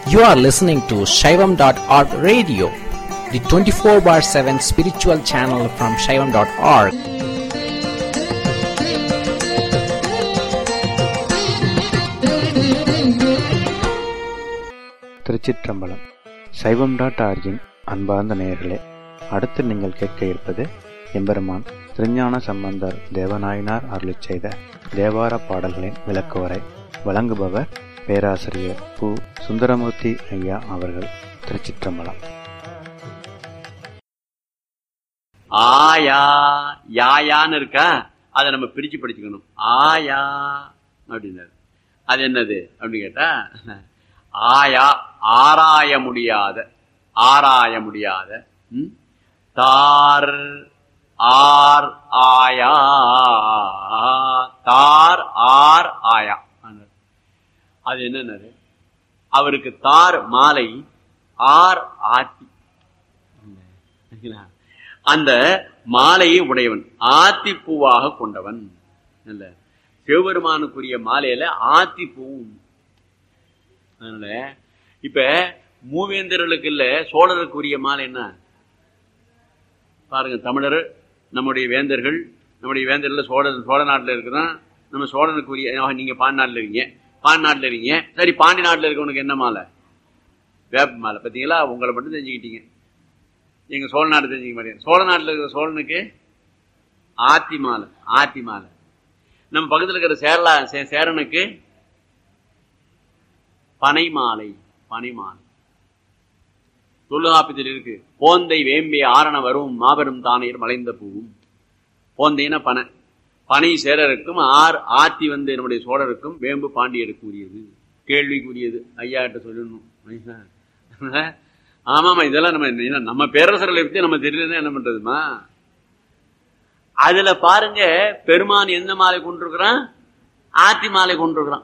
You are listening to Shaivam.org radio, the 24/7 spiritual channel from Shaivam.org. திருச்சிற்றம்பலம். சைவம்.org-இன் அன்பார்ந்த நேயர்களே, அடுத்து நீங்கள் கேட்க இருப்பது எம்பெருமான் திருஞான சம்பந்தர் தேவநாயனார் அருளிச் செய்த தேவார பாடல்களின் விளக்குவரை. வழங்குபவர் பேராசிரியர் பு. சுந்தரமூர்த்தி ஐயா அவர்கள். திருச்சிற்றம்பலம். ஆயா யாயான்னு இருக்கா, அதை நம்ம பிரிச்சு படிச்சுக்கணும். ஆயா அப்படின்னாரு. அது என்னது அப்படின்னு கேட்டா, ஆயா ஆராய முடியாத, ஆராய முடியாத. தார் ஆர் ஆயா, தார் ஆர் ஆயா. அது என்னன்னாரு, அவருக்கு தார் மாலை, ஆர் ஆத்தி. அந்த மாலையை உடையவன், ஆத்தி பூவாக கொண்டவன். இல்ல, சிவபெருமானுக்குரிய மாலையில ஆத்தி பூவும். அதனால இப்ப மூவேந்தர்களுக்கு இல்ல, சோழருக்குரிய மாலை என்ன பாருங்க. தமிழர் நம்முடைய வேந்தர்கள், நம்முடைய வேந்தர்கள் சோழ நாட்டில் இருக்குதான். நம்ம சோழனுக்குரிய, நீங்க பாண்டி நாட்டில் இருக்கீங்க, பாண்டி நாட்டில் இருக்கீங்க, சரி பாண்டி நாட்டில் இருக்கவனுக்கு என்ன மாலை? வேப்ப மாலை. பார்த்தீங்களா, உங்களை மட்டும் தெரிஞ்சுக்கிட்டீங்க, எங்க சோழ நாடு தெரிஞ்சுக்க மாட்டேங்க. சோழ நாட்டில் இருக்கிற சோழனுக்கு ஆத்தி மாலை, ஆத்தி மாலை. நம்ம பக்கத்தில் இருக்கிற சேரனுக்கு பனை மாலை, பனை மாலை. தொல்காப்பியத்தில் இருக்கு, போந்தை வேம்பே ஆரண வரும் மாபெரும் தானையர் மலைந்த பூவும். போந்தைன்னா பனை, பனை சேரருக்கும் ஆத்தி வந்து நம்முடைய சோழருக்கும், வேம்பு பாண்டியருக்கு உரியது, கேள்விக்குரியது. ஐயா கிட்ட சொல்லணும். ஆமாமா, இதெல்லாம் நம்ம பேரரசர்களை பத்தி நம்ம தெரியலன்னா என்ன பண்றதுமா? அதுல பாருங்க, பெருமான் எந்த மாலை கொண்டிருக்கிறான்? ஆத்தி மாலை கொண்டிருக்கிறான்.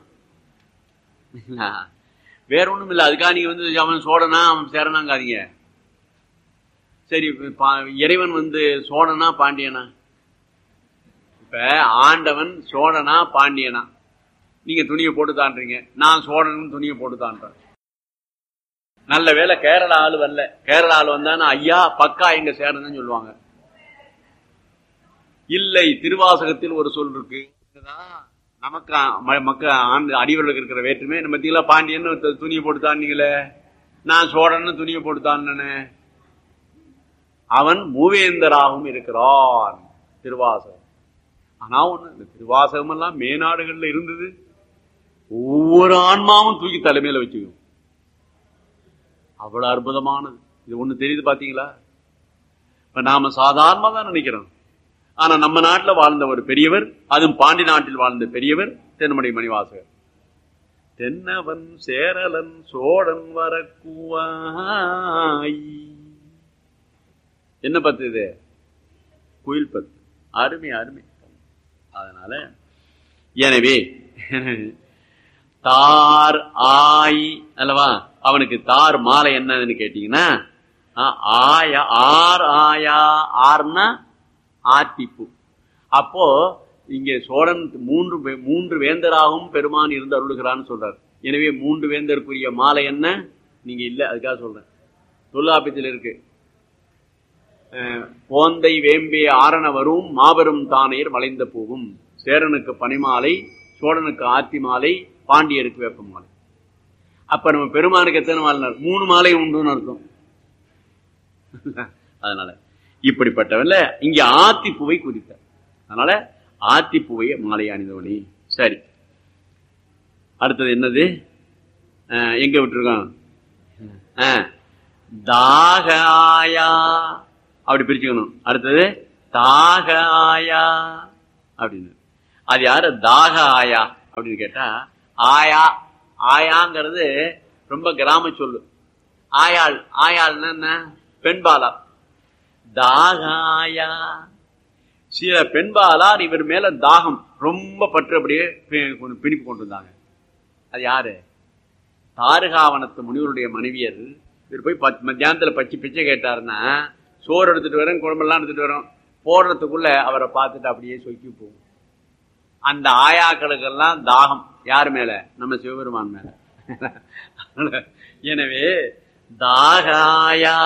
வேற ஒண்ணும் இல்லை. அதுக்காக நீங்க வந்து அவன் சோழனா அவன் சேரனாங்காதீங்க. சரி, இறைவன் வந்து சோழனா பாண்டியனா? இப்ப ஆண்டவன் சோழனா பாண்டியனா? நீங்க துணியை போட்டு தான்றீங்க, நான் சோழன் துணியை போட்டு தான்றேன். நல்ல வேலை கேரளா ஆளு வரல. கேரளா ஆளு வந்தானா ஐயா பக்கா எங்க சேரன்னு சொல்லுவாங்க. இல்லை, திருவாசகத்தில் ஒரு சொல் இருக்கு. நமக்கு அடிவர்களுக்கு இருக்கிற வேற்றுமே நம்ம தீங்களா, பாண்டியன்னு துணியை போட்டு தாண்டீங்களே, நான் சோழன்னு துணியை போட்டு தானே. அவன் மூவேந்தராகவும் இருக்கிறான். திருவாசகம். ஆனா ஒண்ணு, இந்த திருவாசகம் எல்லாம் மேநாடுகள்ல இருந்தது. ஒவ்வொரு ஆன்மாவும் தூக்கி தலைமையில வச்சுக்கும். அவ்வளவு அற்புதமானது. இது ஒண்ணு தெரியுது பாத்தீங்களா? இப்ப நாம சாதாரணமா தான் நினைக்கிறோம். ஆனா நம்ம நாட்டுல வாழ்ந்த ஒரு பெரியவர், அதுவும் பாண்டி நாட்டில் வாழ்ந்த பெரியவர் தென்மடை மணிவாசகர். தென்னவன் சேரலன் சோழன் வரக்குவாய். என்ன பத்து இது? குயில் பத்து. அருமை அருமை. அதனால எனவே தார் ஆய் அல்லவா, அவனுக்கு தார் மாலை என்னன்னு கேட்டீங்கன்னா, ஆயா ஆர் ஆயா. ஆர்னா ஆத்திப்பூ. அப்போ இங்கே சோழன் மூன்று வேந்தராகவும் பெருமான் இருந்து அருளுகிறான்னு சொல்றார். எனவே மூன்று வேந்தருக்குரிய மாலை என்ன நீங்க இல்ல, அதுக்காக சொல்றேன். தொல்காப்பியத்தில் இருக்கு, போந்தை வேம்பே ஆரண வரும் மாபெரும் தானையர் மலைந்த பூவும். சேரனுக்கு பனிமாலை, சோழனுக்கு ஆத்தி மாலை, பாண்டியருக்கு வேப்ப மாலை. அப்ப நம்ம பெருமானுக்கு எத்தனை மாலை? 3 மாலை உண்டுன்னு அர்த்தம். அதனால இப்படிப்பட்டவல்ல இங்க ஆத்திப்பூவை குறித்தார். அதனால ஆத்திப்பூவை மாலை அணிந்தவனி. சரி, அடுத்தது என்னது? எங்க விட்டுருக்கோம்? தாக ஆயா, அப்படி பிரிச்சுக்கணும். அடுத்தது தாக ஆயா அப்படின்னு. அது யாரு தாக ஆயா அப்படின்னு கேட்டா, ஆயா ஆயாங்கிறது ரொம்ப கிராம சொல்லு. ஆயாள், ஆயாள்னா என்ன? பெண்பாலா. தாகாயா, சில பெண்பாலார் இவர் மேல தாகம் ரொம்ப பற்று, அப்படியே பிடிப்பு கொண்டு வந்தாங்க. அது யாரு? தாருகாவனத்து முனிவருடைய மனைவியர். இவர் போய் மத்தியானத்துல பிச்சை கேட்டாருன்னா, சோறு எடுத்துட்டு வரேன், குழம்பெல்லாம் எடுத்துட்டு வரோம், போடுறதுக்குள்ள அவரை பார்த்துட்டு அப்படியே சொக்கி போகும். அந்த ஆயாக்களுக்கெல்லாம் தாகம் யார் மேல? நம்ம சிவபெருமான் மேல. எனவே தாகாயா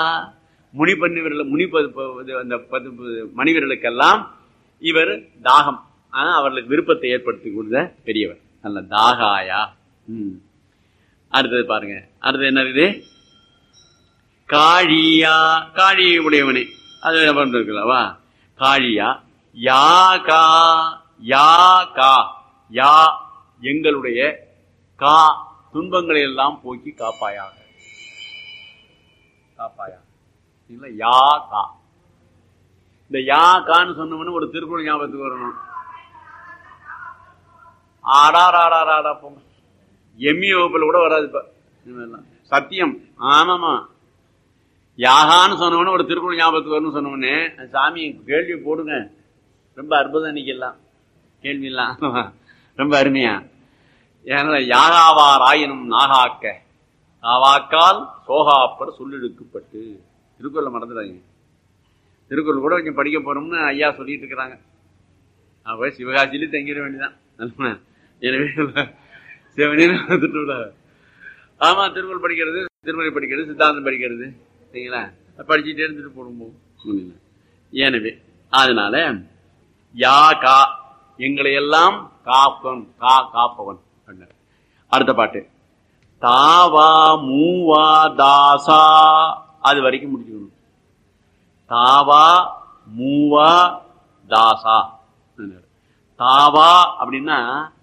அந்த மனிதர்களுக்கெல்லாம் இவர் தாகம், அவர்களுக்கு விருப்பத்தை ஏற்படுத்தி கொடுத்த பெரியவர். நல்ல தாகாயா. அடுத்தது பாருங்க, அடுத்தது என்ன இருக்குது? காழியா, காழி உடையவனே, அது இருக்கலவா? காழியா யா கா, யா கா, யா எங்களுடைய கா துன்பங்களை எல்லாம் போக்கி காப்பாயாக, காப்பாயாக. யா கா, இந்த யா கான்னு சொன்னோம்னு ஒரு திருக்குறள் ஞாபகத்துக்கு வரணும். ஆடாராடாடா போங்க, எம்மி வகுப்புல கூட வராது இப்ப சத்தியம். ஆமாமா, யாகான்னு சொன்னவொன்னு ஒரு திருக்குறள் ஞாபகத்துக்கு வரணும்னு சொன்னவொன்னே சாமி கேள்வி போடுங்க. ரொம்ப அற்புதம் இன்னைக்கெல்லாம் கேள்வி எல்லாம் ரொம்ப அருமையா. ஏன்னா யாகாவார் ஆயினும் நாகாக்க நாவாக்கால் சோகாப்பர் சொல்லிழுக்கப்பட்டு, திருக்குறளை மறந்துடாங்க. திருக்குறள் கூட கொஞ்சம் படிக்க போறோம்னு ஐயா சொல்லிட்டு இருக்கிறாங்க. அப்ப சிவகாசியிலே தங்கிட வேண்டியதான். எனவே ஆமா, திருக்குறள் படிக்கிறது, திருமுறை படிக்கிறது, சித்தாந்தம் படிக்கிறது, சரிங்களா? படிச்சுட்டே இருந்துட்டு போடும்போது. எனவே அதனால யா கா எங்களை எல்லாம் காப்பவன், காப்பவன். அடுத்த பாட்டு தாவா மூவா தாசா, அது வரைக்கும் முடிச்சுக்கணும். தாவா மூவா தாசா. தாவா அப்படின்னா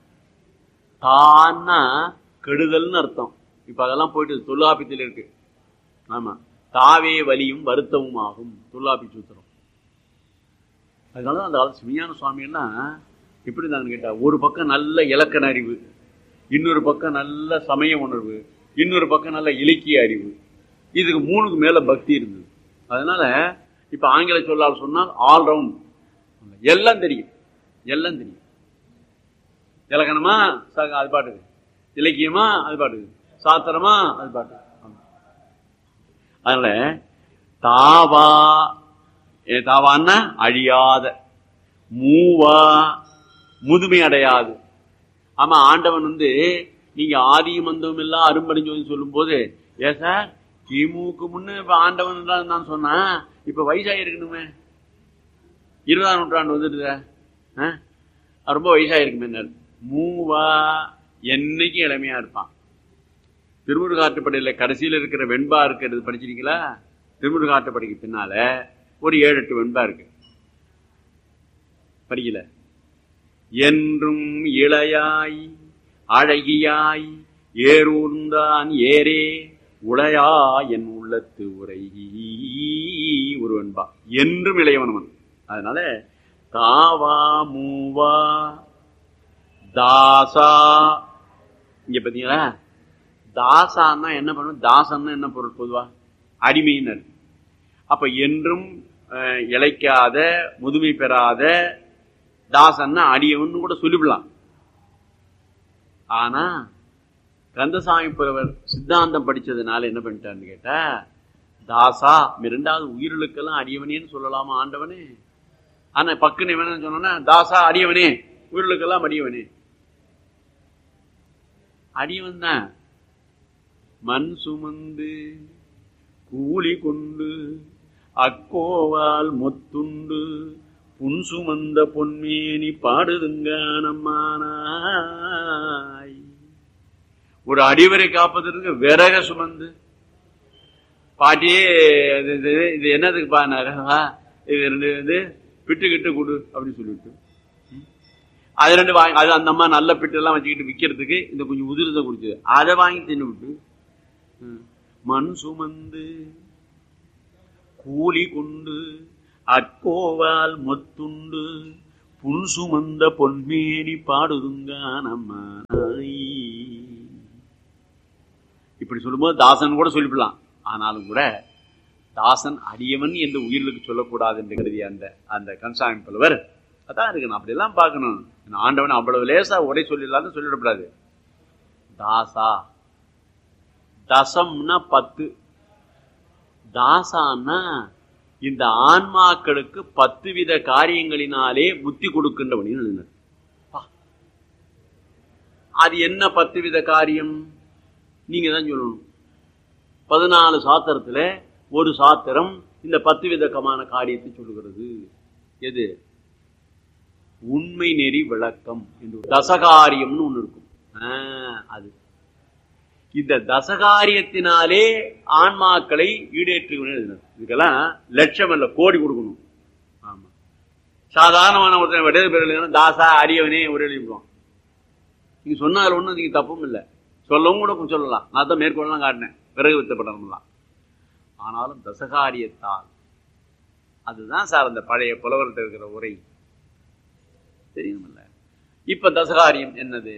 தான்னா கெடுதல்னு அர்த்தம். இப்ப அதெல்லாம் போயிட்டு தொல்லாபியத்தில் இருக்கு. ஆமா, தாவே வலியும் வருத்தமும் ஆகும், தொல்லாபி சூத்திரம். அதனால அந்த காலத்து சிவஞான சுவாமி எல்லாம் எப்படி இருந்தாங்கன்னு கேட்டா, ஒரு பக்கம் நல்ல இலக்கண அறிவு, இன்னொரு பக்கம் நல்ல சமய உணர்வு, இன்னொரு பக்கம் நல்ல இலக்கிய அறிவு. இதுக்கு மூணுக்கு மேல பக்தி இருந்தது. அதனால இப்ப ஆங்கில சொல்லால் சொன்னால் ஆல்ரவுண்ட், எல்லாம் தெரியும், எல்லாம் தெரியும். இலக்கணமா அது பாட்டுக்கு, இலக்கியமா அது பாட்டுக்கு, சாத்திரமா அது பாட்டுக்கு. அதனால தாவா, தாவான்னா அழியாத, மூவா முதுமை அடையாது. ஆமா, ஆண்டவன் நீங்க ஆதியும் அந்தமும் எல்லாம் அரும்படிஞ்சு சொல்லும் போது, ஏன் சார் கிமுக்கு முன்ன இப்ப ஆண்டவன் தான் நான் சொன்னா, இப்ப வயசாகி இருக்கணுமே, 20ஆம் நூற்றாண்டு வந்துட்டு ரொம்ப வயசாயிருக்குமே. மூவா என்னைக்கு இளமையா இருப்பான். திருமுருகாற்றுப்படையில கடைசியில இருக்கிற வெண்பா இருக்கிறது படிச்சிருக்கீங்களா? திருமுருகாற்றுப்படைக்கு பின்னால ஒரு 7-8 வெண்பா இருக்கு, படிக்கல. என்றும் இளையாய் அழகியாய் ஏறூர்ந்தான் ஏரே உளையா என் உள்ளத்து உரை, ஒரு வெண்பா. என்றும் இளையவனவன். அதனால தாவா மூவா தாசா. இங்க பாத்தீங்களா, தாசான்னா என்ன பண்ணும்? தாசன்னா என்ன பொருள்? பொதுவா அடிமையினர். அப்ப என்றும் இழைக்காத, முதுமை பெறாத தாசன்னா அடியவன் கூட சொல்லிவிடலாம். ஆனா கந்தசாமி புலவர் சித்தாந்தம் படிச்சதுனால என்ன பண்ணிட்டான்னு கேட்டா, தாசா 2வது உயிர்களுக்கெல்லாம் அடியவனேன்னு சொல்லலாமா ஆண்டவனே? ஆனா பக்குன்னு என்ன சொன்னா, தாசா அடியவனே, உயிர்களுக்கெல்லாம் அடியவனே. அடியவன் தான் மண் சுமந்து கூலி கொண்டு அக்கோவால் மொத்துண்டு புன் சுமந்த பொன்மேனி பாடுதுங்க நம்மானாய். ஒரு அடிவரை காப்பதற்கு விறக சுமந்து பாட்டியே இது என்னதுக்கு பாருவா, இது பிட்டுக்கிட்டு கொடு அப்படின்னு சொல்லிட்டு அது 2 வாங்கி, அது அந்த அம்மா நல்ல பிட்டு எல்லாம் வச்சுக்கிட்டு விற்கிறதுக்கு இந்த கொஞ்சம் உதிரத்தை குடிச்சது, அதை வாங்கி தின்னு விட்டு மண் சுமந்து கூலி கொண்டு அக்கோவால் மொத்துண்டு புன் சுமந்த பொன்மேனி பாடுதுங்க நம்ம. இப்படி சொல்லும்போது தாசன் கூட சொல்லிவிடலாம். ஆனாலும் கூட தாசன் அடியவன் என்று உயிர்களுக்கு சொல்லக்கூடாது என்று கருதிய அந்த கந்தசாமி புலவர் அதான் இருக்கணும். அப்படி எல்லாம் பார்க்கணும். ஆண்டவன் அவ்வளவு லேசா உடை சொல்லிடலான்னு சொல்லிடக்கூடாது. தாசா, தசம்னா 10, தாசான்னா இந்த ஆன்மாக்களுக்கு 10 வித காரியங்களினாலே புத்தி கொடுக்கின்றவன். அது என்ன 10 வித காரியம்? நீங்க தான் சொல்லணும். 14 சாத்திரத்துல ஒரு சாத்திரம் இந்த 10 விதமான காரியத்தை சொல்லுகிறது. எது? உண்மை நெறி விளக்கம் என்று தசகாரியம்னு ஒண்ணு இருக்கும். அது இந்த தசகாரியத்தினாலே ஆன்மாக்களை ஈடேற்றுவது. இதுக்கெல்லாம் லட்சம் அல்ல, கோடி கொடுக்கணும். ஆமா, சாதாரணமான ஒருத்தர் விடையது பேர் தாசா அரியவனே ஒரு எழுதிடுவான். நீங்க சொன்னால ஒண்ணும் நீங்க தப்பும் இல்லை, சொல்லவும் கூட சொல்லலாம். நான் தான் மேற்கொள்ளலாம் காட்டினேன், பிறகு வித்தப்படலாம். ஆனாலும் தசகாரியத்தால் அதுதான் சார் அந்த பழைய புலவர்கிட்ட இருக்கிற உரை தெரியுமில்ல. இப்ப தசகாரியம் என்னது?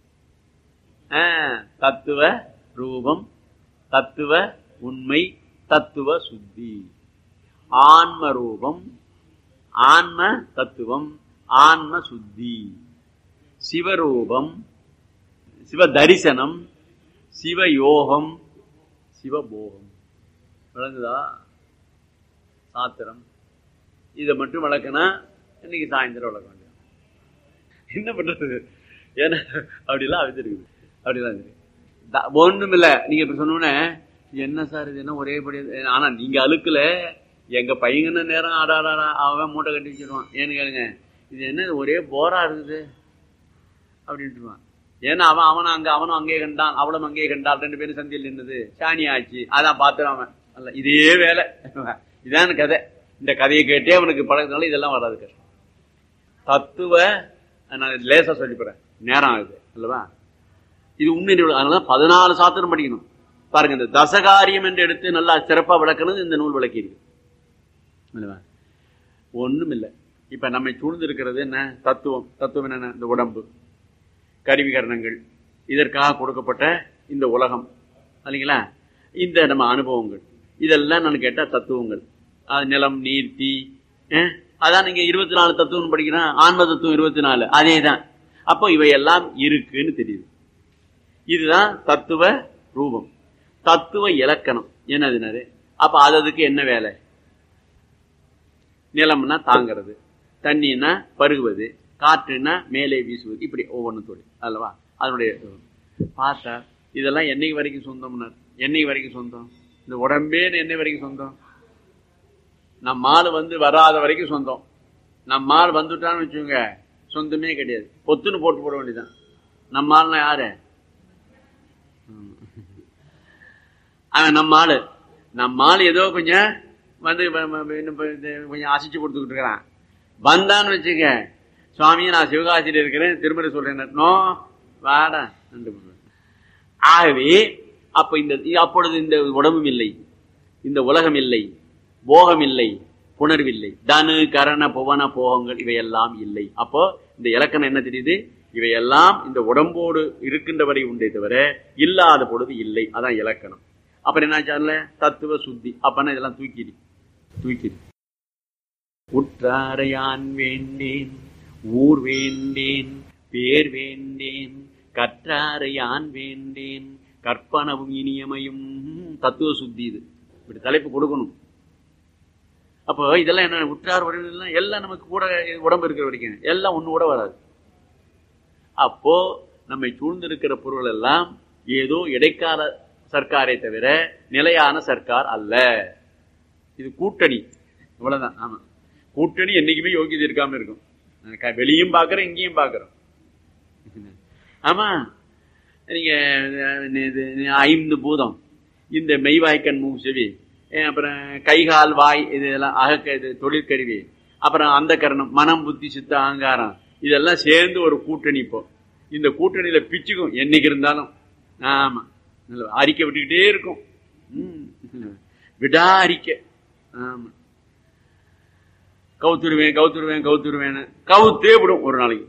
தத்துவ ரூபம், தத்துவ உண்மை, தத்துவ சுத்தி. ஆன்ம ரூபம், ஆன்ம தத்துவம், ஆன்ம சுத்தி. சிவரூபம், சிவ தரிசனம், சிவயோகம், சிவபோகம். விளங்குதா? சாத்திரம் இதை மட்டும் வளர்க்கனா இன்னைக்கு சாயந்தரம் வளர்க்க வேண்டிய என்ன பண்றது? ஏன்னா அப்படிலாம் இருக்குது, அப்படிலாம் இருக்கு. ஒண்ணும் இல்லை. நீங்க இப்ப சொன்ன என்ன சார் இது என்ன ஒரே படி? ஆனா நீங்க அழுக்கல, எங்க பையங்கன்னு நேரம் ஆடாடா அவன் மூட்டை கட்டி வச்சிருவான். ஏன்னு கேளுங்க, இது என்ன ஒரே போரா இருக்குது அப்படின்ட்டுருவான். ஏன்னா அவனும் அங்கே கண்டான், அவளும் அங்கே கண்டாள், 2 பேரும் சந்தியில் நின்றது, சாணி ஆச்சு. அதான் பார்த்துறான் அவன். அல்ல இதே வேலை, இதான் கதை. இந்த கதையை கேட்டே அவனுக்கு பழகிறதுனால இதெல்லாம் வராது, கஷ்டம். தத்துவ நான் லேசா சொல்லிப்பறேன், நேரம் ஆகுது அல்லவா? இது உண்மை. அதனால 14 சாத்திரம் படிக்கணும் பாருங்க. இந்த தசகாரியம் என்று எடுத்து நல்லா சிறப்பா விளக்கணும் இந்த நூல் விளக்கி இருக்கு. ஒண்ணும் இல்லை. இப்ப நம்மை சூழ்ந்து இருக்கிறது என்ன? தத்துவம். தத்துவம் என்ன? இந்த உடம்பு, கருவிகரணங்கள், இதற்காக கொடுக்கப்பட்ட இந்த உலகம் இல்லைங்களா? இந்த நம்ம அனுபவங்கள், இதெல்லாம் நான் கேட்டா தத்துவங்கள். நிலம், நீர், தீ. அதான் நீங்க 24 தத்துவம் படிக்கிறேன். ஆன்ம தத்துவம் 24, அதே தான். அப்போ இவையெல்லாம் இருக்குன்னு தெரியுது. இதுதான் தத்துவ ரூபம். தத்துவ இலக்கணம் என்னதுனாரு? அப்ப அதுக்கு என்ன வேலை? நிலம்னா தாங்கிறது, தண்ணின்னா பருகுவது, காற்றுன்னா மேலே வீசுவது, இப்படி ஒவ்வொன்றும் தொழில் அல்லவா? அதனுடைய பார்த்தா இதெல்லாம் என்னைக்கு வரைக்கும் சொந்தம்னா, என்னைக்கு வரைக்கும் சொந்தம்? இந்த உடம்பேன்னு என்னை வரைக்கும் சொந்தம்? நம்மால் வராத வரைக்கும் சொந்தம். நம்மால் வந்துட்டான்னு வச்சுங்க சொந்தமே கிடையாது. பொத்துன்னு போட்டு போட வேண்டியதான். நம்மால்னா யாரு? அவன் நம்மால் ஏதோ கொஞ்சம் கொஞ்சம் அசைச்சு கொடுத்துக்கிட்டு இருக்கிறான். வந்தான்னு வச்சுக்க, சுவாமியை நான் சிவகாசியில் இருக்கிறேன், திருமண சொல்றேன், நோ வாடா. ஆகவே அப்பொழுது இந்த உடம்பும் இல்லை, இந்த உலகம் இல்லை, போகம் இல்லை, புணர்வில்லை, தனு கரண புவன போகங்கள் இவையெல்லாம் இல்லை. அப்போ இந்த இலக்கணம் என்ன தெரியுது? இவையெல்லாம் இந்த உடம்போடு இருக்கின்ற வரை உண்டே தவிர இல்லாத பொழுது இல்லை. அதான் இலக்கணம். அப்புறம் என்ன? தத்துவ சுத்தி. அப்பனா இதெல்லாம் தூக்கிடு. உற்றாரையான் வேண்டேன், ஊர் வேண்டேன், பேர் வேண்டேன், கற்றாரையான் வேண்டேன், கற்பனவும் இனியமையும். தத்துவ சுத்தி. இது இப்படி தலைப்பு கொடுக்கணும். அப்போ இதெல்லாம் என்ன? உற்றார் உறவினர்கள் எல்லாம் நமக்கு கூட உடம்பு இருக்கிற வரைக்கும் எல்லாம் ஒண்ணு கூட வராது. அப்போ நம்மை சூழ்ந்திருக்கிற பொருள் எல்லாம் ஏதோ இடைக்கால சர்க்காரை தவிர நிலையான சர்க்கார் அல்ல. இது கூட்டணி, இவ்வளவுதான். ஆமா, கூட்டணி என்னைக்குமே யோகியதை இருக்காம இருக்கும். வெளியும் பாக்குறோம், இங்கேயும் பாக்குறோம். ஆமா, நீங்க 5 பூதம், இந்த மெய்வாய்க்கண் மூ செவி, அப்புறம் கைகால் வாய், இதெல்லாம் இது தொழிற்கருவி, அப்புறம் அந்த கரணம், மனம் புத்தி சித்த அகங்காரம், இதெல்லாம் சேர்ந்து ஒரு கூட்டணி. இப்போ இந்த கூட்டணியில பிச்சுக்கும் என்னைக்கு இருந்தாலும். ஆமா, அறிக்கை விட்டுக்கிட்டே இருக்கும். விடா அறிக்கை. ஆமா, கவுத்துருவேன் கவுத்தே விடும் ஒரு நாளைக்கு.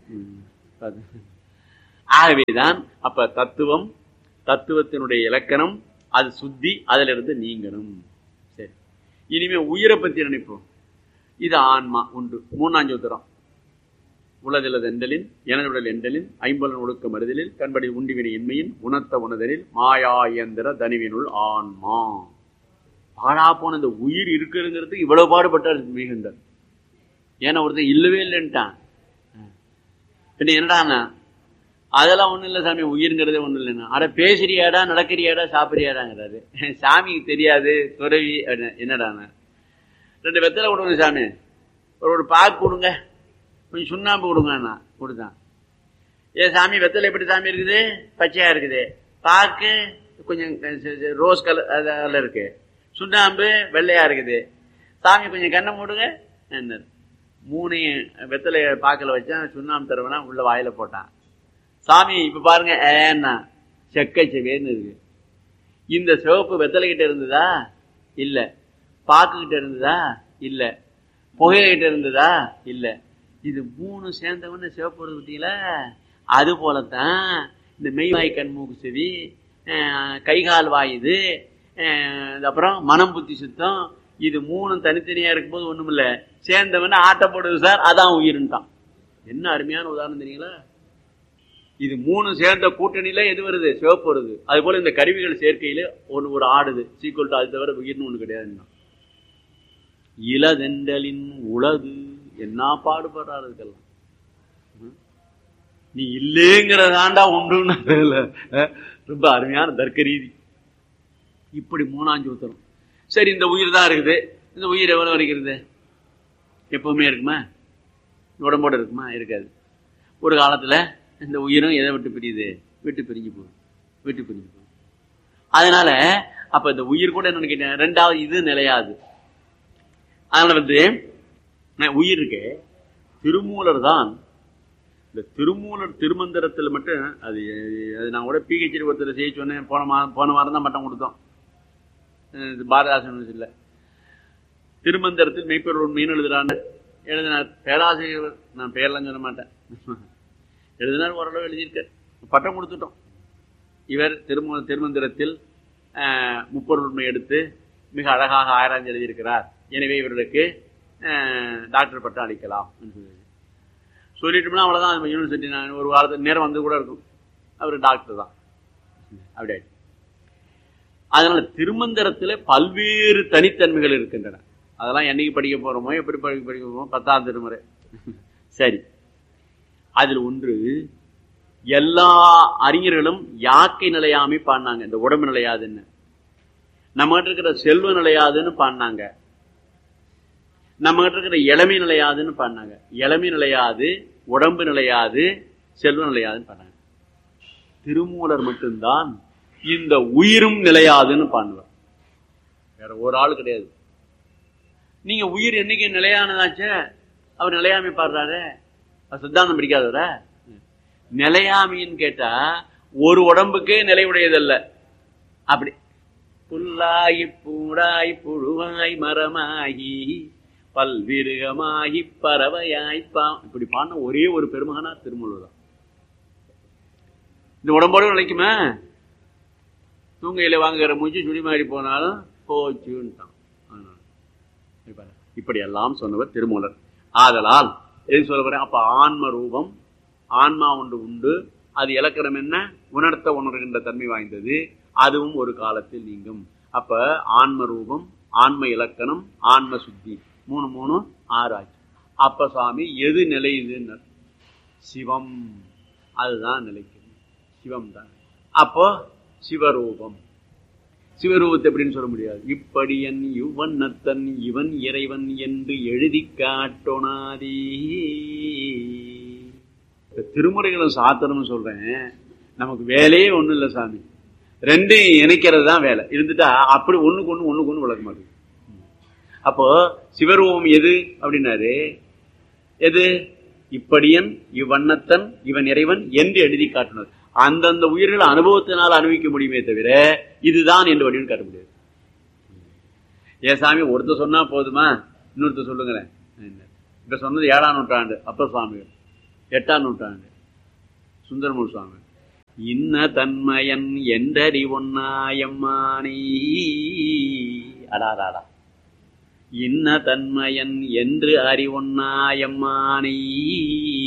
ஆகவேதான் அப்ப தத்துவம், தத்துவத்தினுடைய இலக்கணம், அது சுத்தி, அதுல இருந்து நீங்கணும். சரி, இனிமே உயிரை பத்தி நினைப்போம். இது ஆன்மா ஒன்று. 3ஆம் சூத்திரம். உளதிலது எண்டலின் எனதுடல் எண்டலின் ஐம்பலன் ஒழுக்க மறுதலில் கண்படி உண்டிவினை இன்மையின் உணர்த்த உணதலில் மாயா இயந்திர தனிவினுள் ஆன்மா. பாழா போன இந்த உயிர் இருக்குங்கிறது இவ்வளவு பாடுபட்டார் மிகுந்தார். ஏன்னா ஒருத்தர் இல்லவே இல்லைன்ட்டான். பின்ன என்னடானா அதெல்லாம் ஒண்ணும் இல்லை சாமி, உயிர்ங்கிறதே ஒண்ணும் இல்லைன்னா. அட பேசுறியாடா, நடக்கிறியாடா, சாப்பிடுறியாடாங்கிறாரு. சாமிக்கு தெரியாது துறவி என்னடான. 2 வெத்தலை கொடுங்க சாமி, ஒரு பாக்கு கொடுங்க, கொஞ்சம் சுண்ணாம்பு கொடுங்கண்ணா. கொடுத்தான். ஏன் சாமி வெத்தலை எப்படி சாமி இருக்குது? பச்சையா இருக்குது. பாக்கு கொஞ்சம் ரோஸ் கலர் அதில் இருக்கு, சுண்ணாம்பு வெள்ளையா இருக்குது. சாமி கொஞ்சம் கண்ணை மூடுங்க. 3 வெத்தலை பாக்கில் வச்சான், சுண்ணாம்பு தருவனா உள்ள வாயில போட்டான். சாமி இப்ப பாருங்க ஏன்னா செக்கை செவேன்னு இருக்கு. இந்த சிவப்பு வெத்தலை கிட்ட இருந்ததா? இல்ல. பாக்கு கிட்ட இருந்ததா? இல்ல. புகையிட்ட இருந்ததா? இல்ல. இது 3 சேர்ந்தவன்னு சிவப்பு வருது பார்த்தீங்களா? அது போலத்தான் இந்த மெய்வாய் கண் மூக்கு செவி கைகால் வாயுது, அப்புறம் மனம் புத்தி சுத்தம், இது 3 தனித்தனியா இருக்கும்போது ஒண்ணும் இல்ல, சேர்ந்தவன ஆட்டப்படுது சார், அதான் உயிருன்ட்டான். என்ன அருமையான உதாரணம் தெரியுங்களா? இது 3 சேர்ந்த கூட்டணியில எது வருது? சிவப்பு வருது. அது போல இந்த கருவிகள் சேர்க்கையில ஒரு ஆடுது. சீக்கிரம் அது தவிர உயிர்னு ஒண்ணு கிடையாதுன்னா. இளதெண்டலின் உலகு என்ன பாடுபடுறாரு இதுக்கெல்லாம். நீ இல்லேங்கிறதாண்டா உண்டுன்னு ரொம்ப அருமையான தர்க்க ரீதி. இப்படி 3 ஊத்தணும். சரி, இந்த உயிர் தான் இருக்குது. இந்த உயிர் எவ்வளவு வரைக்கிறது? எப்பவுமே இருக்குமா? உடம்போட இருக்குமா? இருக்காது. ஒரு காலத்துல இந்த உயிரும் எதை விட்டு பிரியுது? விட்டு பிரிஞ்சு போகுது. அதனால அப்ப இந்த உயிர் கூட என்ன கேட்டேன், 2வது இது நிலையாது. அதனால உயிர் இருக்கு. திருமூலர் தான் இந்த திருமூலர் திருமந்திரத்தில் மட்டும் அது நான் கூட பிஹெச்டி ஒருத்தர் செய்ய சொன்னேன். போன வாரம் தான் பட்டம் கொடுத்தோம் பாரதாசன் இல்லை. திருமந்திரத்தில் மெய்ப்பொருள் உண்மைன்னு எழுதினார் பேராசிரியர். நான் பேரெல்லாம் சொல்ல மாட்டேன். எழுதினார், ஓரளவு எழுதியிருக்கார், பட்டம் கொடுத்துட்டோம். இவர் திருமந்திரத்தில் முப்பொருள் உண்மை எடுத்து மிக அழகாக ஆராய்ந்து எழுதியிருக்கிறார். எனவே இவர்களுக்கு டாக்டர் பட்டம் அளிக்கலாம் சொல்லிட்டோம்னா அவ்வளவுதான். யூனிவர்சிட்டி நான் ஒரு வாரத்துக்கு நேரம் வந்து கூட இருக்கும், அவர் டாக்டர் தான். அப்படியே அதனால திருமந்திரத்தில் பல்வேறு தனித்தன்மைகள் இருக்கின்றன. அதெல்லாம் என்னைக்கு படிக்க போறோமோ, எப்படி படிக்க போறோமோ, 10ஆம் திருமுறை. சரி, அதில் ஒன்று எல்லா அறிஞர்களும் யாக்கை நிலையாமை பாடினாங்க. இந்த உடம்பு நிலையாதுன்னு, நம்ம கிட்ட இருக்கிற செல்வ நிலையாதுன்னு பாடினாங்க. நம்ம கிட்ட இருக்கிற இளமை நிலையாதுன்னு பாடினாங்க. இளமை நிலையாது, உடம்பு நிலையாது, செல்வ நிலையாதுன்னு பாடினாங்க. திருமூலர் மட்டும்தான் இந்த உயிரும் நிலையாதுன்னு பாடுவார். வேற ஒரு ஆள் கிடையாது. நீங்க உயிர் என்னைக்கு நிலையானதாச்ச? அவர் நிலையாமை பாடுறாரு. சித்தாந்தம் பிடிக்காதவர. நிலையாமின்னு கேட்டா ஒரு உடம்புக்கே நிலை உடையதல்ல. அப்படி புல்லாகி பூடாய் புழுவாய் மரமாகி பல்விருகமாகி பறவையாய்ப்பா இப்படி பாடின ஒரே ஒரு பெருமகனா திருமூலர் தான். இந்த உடம்போடு நிலைக்குமா? தூங்கையில வாங்குகிற மூச்சு சுடி மாறி போனாலும் போச்சுட்டான். இப்படி எல்லாம் சொன்னவர் திருமூலர். ஆதலால் எது சொல்ல போறேன்? அப்ப ஆன்ம ரூபம், ஆன்மா ஒன்று உண்டு. அது இலக்கணம் என்ன? உணர்த்த உணர்கின்ற தன்மை வாய்ந்தது. அதுவும் ஒரு காலத்தில் நீங்கும். அப்ப ஆன்ம ரூபம், ஆன்ம இலக்கணம், ஆன்ம சுத்தி 3 6 ஆச்சு. அப்ப சாமி எது நிலையுதுன்னு? சிவம். அதுதான் நிலைக்குது. சிவம் தான். அப்போ சிவரூபம். சிவரூபத்தை எப்படின்னு சொல்ல முடியாது. இப்படியன் இவ்வண்ணத்தன் இவன் இறைவன் என்று எழுதி காட்டோனாதே. திருமுறைகளும் சாத்திரம்னு சொல்றேன். நமக்கு வேலையே ஒண்ணும் இல்லை சாமி. 2 இணைக்கிறது தான் வேலை. இருந்துட்டா அப்படி ஒண்ணுக்கு ஒண்ணு விளக்க மாட்டேங்குது. அப்போ சிவரூபம் எது அப்படின்னாரு? எது? இப்படியன் இவ்வண்ணத்தன் இவன் இறைவன் என்று எழுதி காட்டினார். அந்தந்த உயிர்கள் அனுபவத்தினால் அனுபவிக்க முடியுமே தவிர இதுதான் என்று வடிவம் காட்ட முடியாது. ஏன் சாமி ஒருத்தர் சொன்னா போதுமா? இன்னொருத்தர் சொல்லுங்களேன். இப்ப சொன்னது 7ஆம் நூற்றாண்டு அப்பர் சுவாமிகள், 8ஆம் நூற்றாண்டு சுந்தரமூர் சுவாமி. இன்ன தன்மயன் என்றறிவொன்னாயம்மானே. அடாடாடா. இன்ன தன்மயன் என்று அறிவொன்னாயம்மானே.